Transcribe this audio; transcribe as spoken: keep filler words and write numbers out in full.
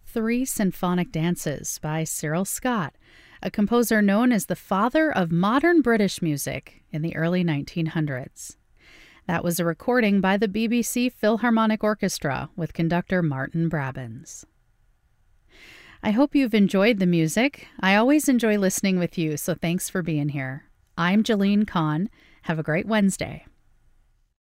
Three Symphonic Dances by Cyril Scott, a composer known as the father of modern British music in the early nineteen hundreds. That was a recording by the B B C Philharmonic Orchestra with conductor Martin Brabbins. I hope you've enjoyed the music. I always enjoy listening with you, so thanks for being here. I'm Jalene Kahn. Have a great Wednesday.